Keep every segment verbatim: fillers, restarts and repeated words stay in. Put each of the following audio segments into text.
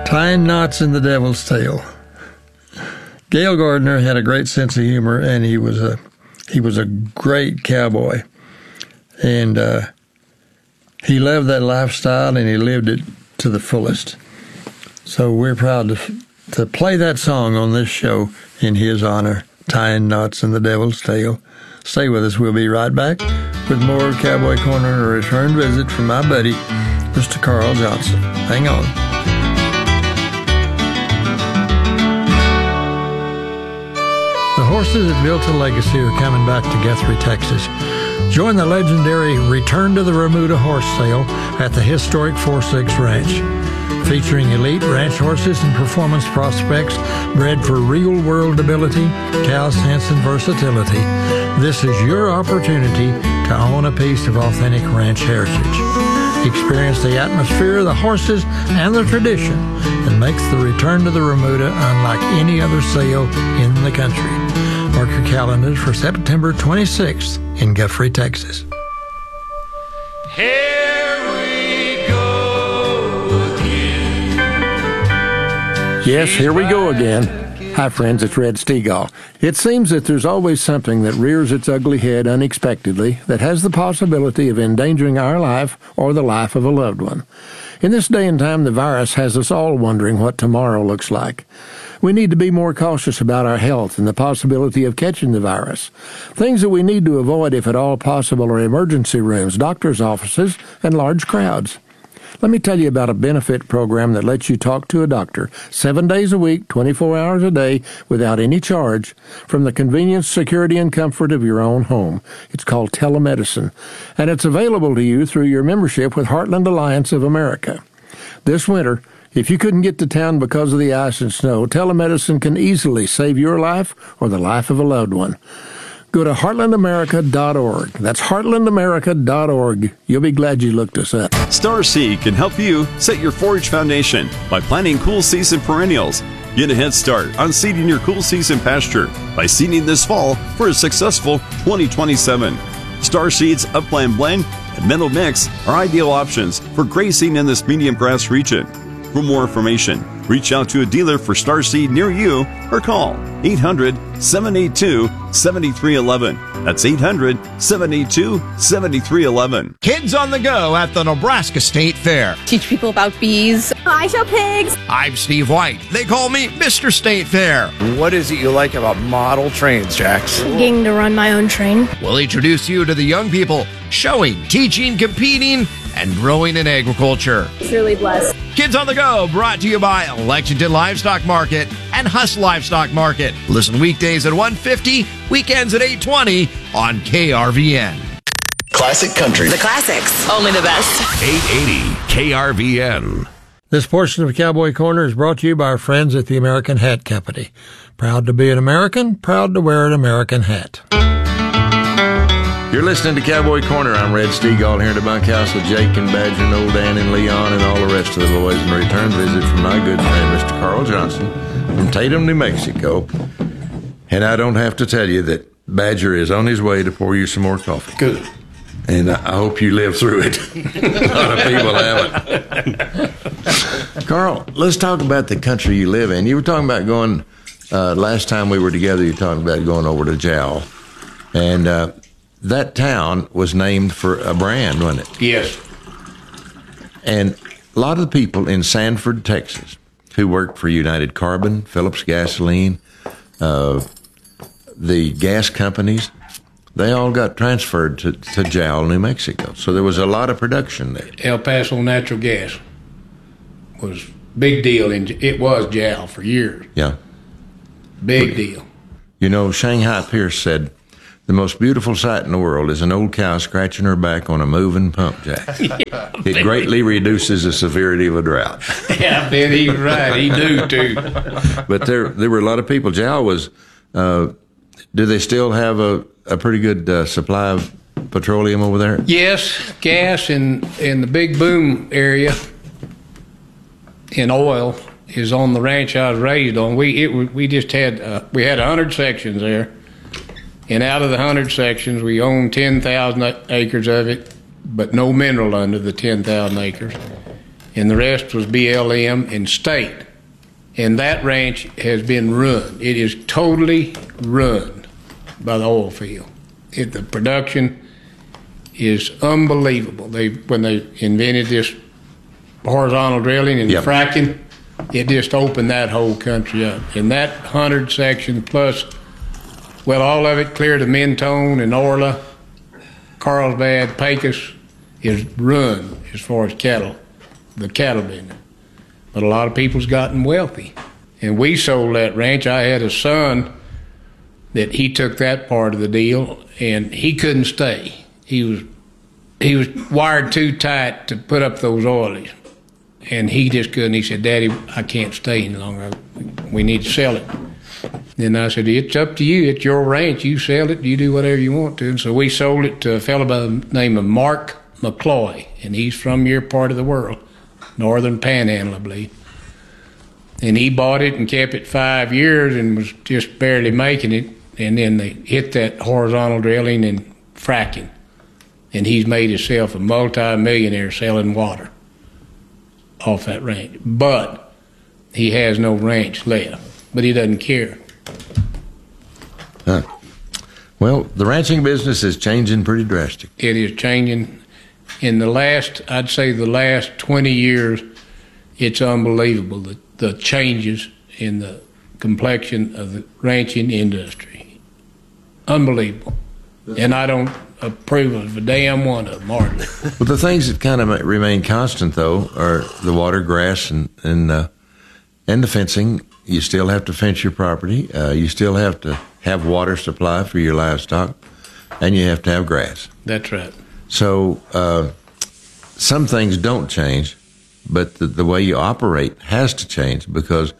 Tying Knots in the Devil's Tail. Gale Gardner had a great sense of humor, and he was a he was a great cowboy, and uh, he loved that lifestyle, and he lived it to the fullest. So we're proud to to play that song on this show in his honor, Tying Knots in the Devil's Tail. Stay with us. We'll be right back with more Cowboy Corner, a return visit from my buddy, Mister Carl Johnson. Hang on. The horses that built a legacy are coming back to Guthrie, Texas. Join the legendary Return to the Remuda horse sale at the historic four six Ranch. Featuring elite ranch horses and performance prospects bred for real-world ability, cow sense, and versatility, this is your opportunity to own a piece of authentic ranch heritage. Experience the atmosphere, the horses, and the tradition that makes the Return to the Remuda unlike any other sale in the country. Mark your calendars for September twenty-sixth in Guthrie, Texas. Here we go again. Yes, here we go again. Hi, friends, it's Red Stegall. It seems that there's always something that rears its ugly head unexpectedly that has the possibility of endangering our life or the life of a loved one. In this day and time, the virus has us all wondering what tomorrow looks like. We need to be more cautious about our health and the possibility of catching the virus. Things that we need to avoid, if at all possible, are emergency rooms, doctor's offices, and large crowds. Let me tell you about a benefit program that lets you talk to a doctor seven days a week, twenty-four hours a day, without any charge, from the convenience, security, and comfort of your own home. It's called telemedicine, and it's available to you through your membership with Heartland Alliance of America. This winter, if you couldn't get to town because of the ice and snow, telemedicine can easily save your life or the life of a loved one. Go to heartland america dot org. That's heartland america dot org. You'll be glad you looked us up. Starseed can help you set your forage foundation by planting cool season perennials. Get a head start on seeding your cool season pasture by seeding this fall for a successful twenty twenty-seven. Starseed's Upland Blend and Meadow Mix are ideal options for grazing in this medium grass region. For more information, reach out to a dealer for Starseed near you or call eight hundred, seven eight two, seven three one one. That's eight hundred, seven eight two, seven three one one. Kids on the Go at the Nebraska State Fair. Teach people about bees. I show pigs. I'm Steve White. They call me Mister State Fair. What is it you like about model trains, Jax? Getting to run my own train. We'll introduce you to the young people showing, teaching, competing, and growing in agriculture. It's really blessed. Kids on the Go, brought to you by Lexington Livestock Market and Huss Livestock Market. Listen weekdays at one fifty, weekends at eight twenty on K R V N. Classic Country. The classics. Only the best. eight eighty K R V N. This portion of Cowboy Corner is brought to you by our friends at the American Hat Company. Proud to be an American, proud to wear an American hat. You're listening to Cowboy Corner. I'm Red Stegall here in the bunkhouse with Jake and Badger and old Dan and Leon and all the rest of the boys. And a return visit from my good friend, Mister Carl Johnson from Tatum, New Mexico. And I don't have to tell you that Badger is on his way to pour you some more coffee. Good. And I hope you live through it. A lot of people haven't. Carl, let's talk about the country you live in. You were talking about going, uh, last time we were together, you were talking about going over to Jowl. And uh, that town was named for a brand, wasn't it? Yes. And a lot of the people in Sanford, Texas, who worked for United Carbon, Phillips Gasoline, uh, the gas companies, they all got transferred to, to Jowl, New Mexico. So there was a lot of production there. El Paso Natural Gas was big deal. In, it was Jowl for years. Yeah. Big but, deal. You know, Shanghai Pierce said, the most beautiful sight in the world is an old cow scratching her back on a moving pump jack. Yeah, it greatly reduces the severity of a drought. Yeah, I bet he's right. He do, too. But there there were a lot of people. Jowl was, uh, do they still have a, a pretty good uh, supply of petroleum over there? Yes, gas in, in the big boom area in oil is on the ranch I was raised on. We it we just had, uh, we had one hundred sections there. And out of the one hundred sections, we own ten thousand acres of it, but no mineral under the ten thousand acres. and the rest was B L M and state. And that ranch has been run. It is totally run by the oil field. It, the production is unbelievable. They when they invented this horizontal drilling and yep. fracking, it just opened that whole country up. And that hundred section plus, well, all of it clear to Mentone and Orla, Carlsbad, Pecos, is run as far as cattle, the cattle business. But a lot of people's gotten wealthy. And we sold that ranch. I had a son that he took that part of the deal, and he couldn't stay. He was he was wired too tight to put up those oilies. And he just couldn't. He said, Daddy, I can't stay any longer. We need to sell it. Then I said, it's up to you. It's your ranch. You sell it. You do whatever you want to. And so we sold it to a fellow by the name of Mark McCloy, and he's from your part of the world. Northern Panhandle, I believe. And he bought it and kept it five years and was just barely making it. And then they hit that horizontal drilling and fracking. And he's made himself a multi-millionaire selling water off that ranch. But he has no ranch left. But he doesn't care. Huh. Well, the ranching business is changing pretty drastic. It is changing. In the last, I'd say the last twenty years, it's unbelievable, the, the changes in the complexion of the ranching industry. Unbelievable. And I don't approve of a damn one of them, hardly. But the things that kind of remain constant, though, are the water, grass, and and, uh, and the fencing. You still have to fence your property. Uh, you still have to have water supply for your livestock, and you have to have grass. That's right. So uh, some things don't change, but the, the way you operate has to change, because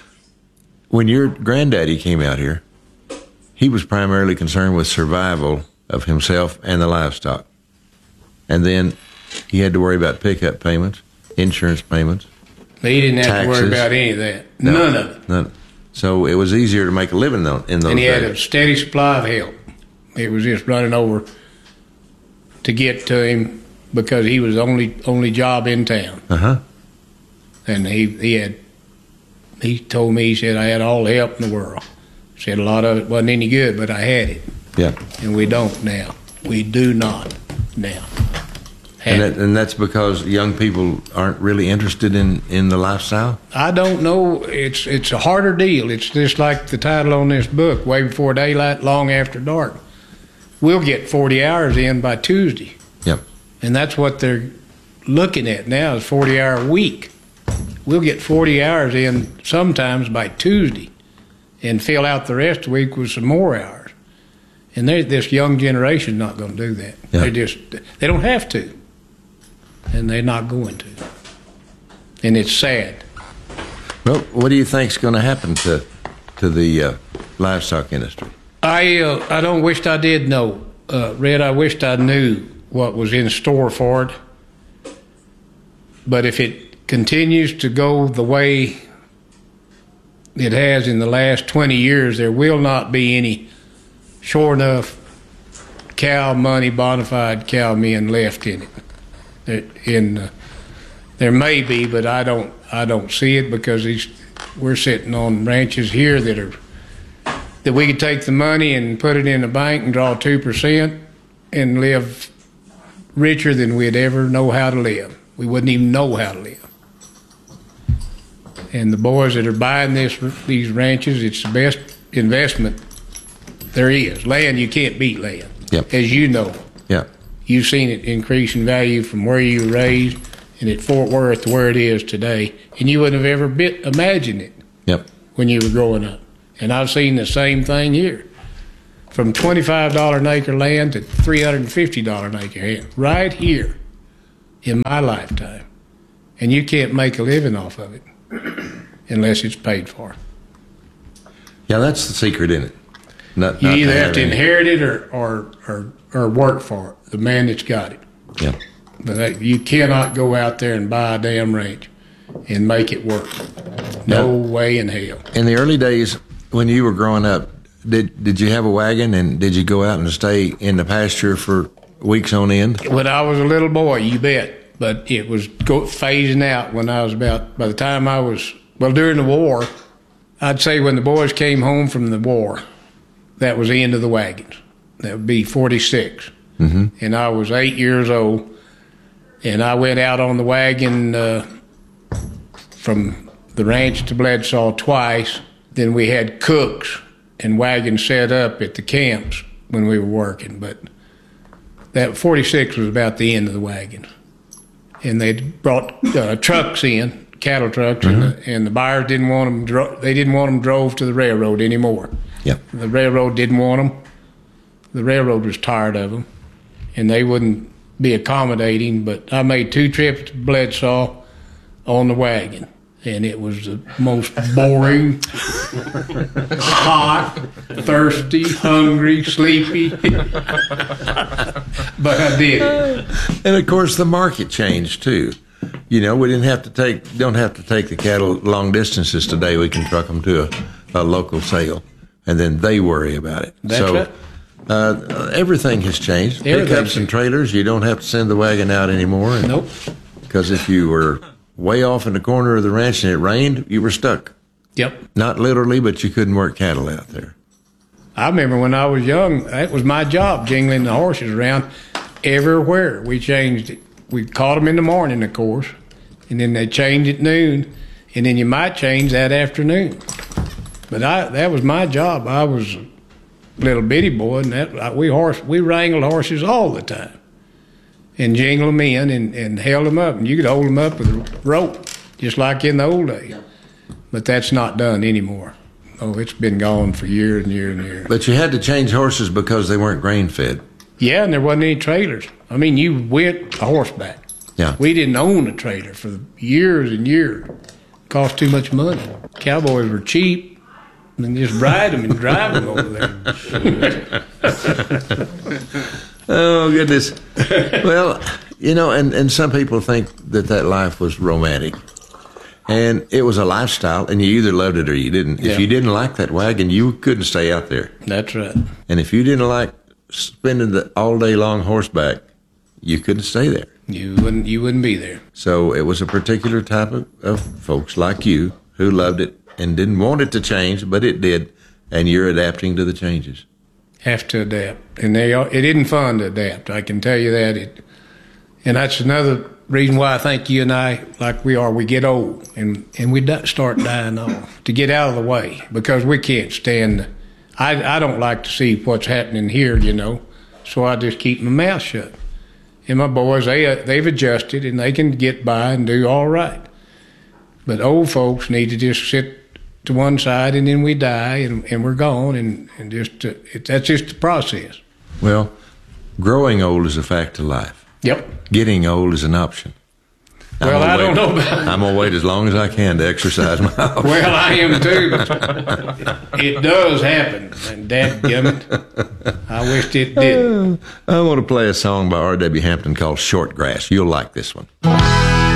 when your granddaddy came out here, he was primarily concerned with survival of himself and the livestock. And then he had to worry about pickup payments, insurance payments. He didn't have taxes. to worry about any of that. No, None of it. None. So it was easier to make a living though, in those And he days. had a steady supply of help. It was just running over to get to him because he was the only only job in town. Uh-huh. And he, he had, he told me, he said, I had all the help in the world. Said a lot of it wasn't any good, but I had it. Yeah. And we don't now. We do not now. And, that, and that's because young people aren't really interested in, in the lifestyle? I don't know. It's it's a harder deal. It's just like the title on this book, Way Before Daylight, Long After Dark. We'll get forty hours in by Tuesday. Yep. And that's what they're looking at now, is forty-hour week. We'll get forty hours in sometimes by Tuesday and fill out the rest of the week with some more hours. And this young generation's not going to do that. Yeah. They just, they don't have to. And they're not going to. And it's sad. Well, what do you think's going to happen to to the uh, livestock industry? I uh, I don't wish I did know, uh, Red. I wished I knew what was in store for it. But if it continues to go the way it has in the last twenty years, there will not be any sure enough cow money, bona fide cow men left in it. In uh, there may be, but I don't I don't see it, because these, we're sitting on ranches here that are that we could take the money and put it in the bank and draw two percent and live richer than we'd ever know how to live. We wouldn't even know how to live. And the boys that are buying this these ranches, it's the best investment there is. Land, you can't beat land, yep. as you know. Yeah. You've seen it increase in value from where you were raised and at Fort Worth to where it is today. And you wouldn't have ever bit imagined it Yep. when you were growing up. And I've seen the same thing here. From twenty-five dollars an acre land to three hundred fifty dollars an acre land, right here in my lifetime. And you can't make a living off of it unless it's paid for. Yeah, that's the secret in it. Not, You not either have have to any- inherit it or, or, or, or work for it, the man that's got it. Yeah. But that, you cannot go out there and buy a damn ranch and make it work. No Now, way in hell. in the early days when you were growing up, did did you have a wagon, and did you go out and stay in the pasture for weeks on end? When I was a little boy, you bet. but it was go, phasing out when I was about, by the time I was, well, during the war, I'd say when the boys came home from the war, that was the end of the wagons. That would be forty-six. Mm-hmm. And I was eight years old, and I went out on the wagon uh, from the ranch to Bledsaw twice. Then we had cooks and wagons set up at the camps when we were working. But that forty-six was about the end of the wagons. And they brought uh, trucks in, cattle trucks, mm-hmm. and, the, and the buyers didn't want them. Dro- they didn't want them drove to the railroad anymore. Yep. The railroad didn't want them. The railroad was tired of them, and they wouldn't be accommodating. But I made two trips to Bledsaw on the wagon, and it was the most boring, hot, thirsty, hungry, sleepy. But I did it. And of course, the market changed too. You know, we didn't have to take don't have to take the cattle long distances today. We can truck them to a, a local sale, and then they worry about it. That's so, right. Uh, everything has changed. Everything. Pickups and trailers, you don't have to send the wagon out anymore. And, nope. Because if you were way off in the corner of the ranch and it rained, you were stuck. Yep. Not literally, but you couldn't work cattle out there. I remember when I was young, that was my job, jingling the horses around everywhere. We changed it. We caught them in the morning, of course, and then they changed at noon, and then you might change that afternoon. But I, that was my job. I was a little bitty boy, and that we horse we wrangled horses all the time, and jingled them in and, and held them up, and you could hold them up with a rope, just like in the old days. But that's not done anymore. Oh, it's been gone for years and years and years. But you had to change horses because they weren't grain fed. Yeah, and there wasn't any trailers. I mean, you went a horseback. Yeah. We didn't own a trailer for years and years. It cost too much money. Cowboys were cheap. And just ride them and drive them over there. Oh, goodness. Well, you know, and, and some people think that that life was romantic. And it was a lifestyle, and you either loved it or you didn't. Yeah. If you didn't like that wagon, you couldn't stay out there. That's right. And if you didn't like spending the all day long horseback, you couldn't stay there. You wouldn't you wouldn't be there. So it was a particular type of, of folks like you who loved it and didn't want it to change, but it did, and you're adapting to the changes. Have to adapt. And they are, it isn't fun to adapt, I can tell you that. It, and that's another reason why I think you and I, like we are, we get old, and, and we di- start dying off, to get out of the way, because we can't stand. I, I don't like to see what's happening here, you know, so I just keep my mouth shut. And my boys, they, they've adjusted, and they can get by and do all right. But old folks need to just sit to one side, and then we die, and, and we're gone, and, and just uh, it, that's just the process. Well, growing old is a fact of life. Yep. Getting old is an option. I'm Well, I wait, don't know about I'm going to wait as long as I can to exercise my option. Well, I am too, but it does happen, and dadgummit, I wished it didn't. I want to play a song by R W Hampton called Short Grass. You'll like this one.